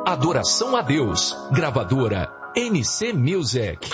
Adoração a Deus. Gravadora NC Music.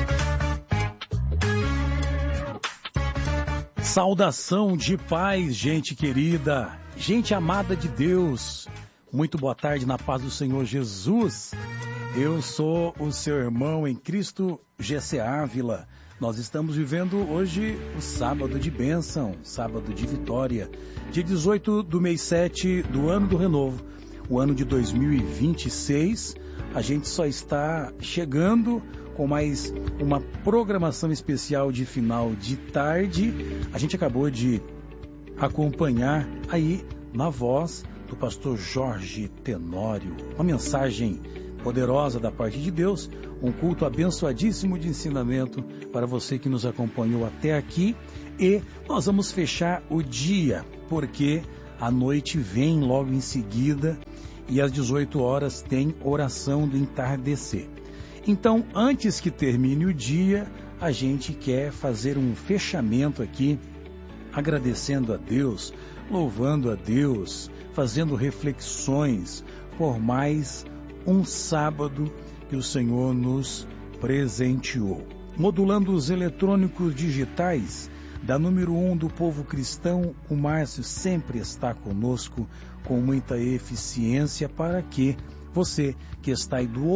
Saudação de paz, gente querida, gente amada de Deus. Muito boa tarde na paz do Senhor Jesus. Eu sou o seu irmão em Cristo, GC Ávila. Nós estamos vivendo hoje o sábado de bênção, sábado de vitória, dia 18 do mês 7 do ano do renovo, o ano de 2026. A gente só está chegando com mais uma programação especial de final de tarde. A gente acabou de acompanhar aí na voz do pastor Jorge Tenório, uma mensagem poderosa da parte de Deus, um culto abençoadíssimo de ensinamento para você que nos acompanhou até aqui. E nós vamos fechar o dia, porque a noite vem logo em seguida e às 18 horas tem oração do entardecer. Então, antes que termine o dia, a gente quer fazer um fechamento aqui, agradecendo a Deus, louvando a Deus, fazendo reflexões por mais um sábado que o Senhor nos presenteou. Modulando os eletrônicos digitais, da número 1 do povo cristão, o Márcio sempre está conosco com muita eficiência para que você que está aí do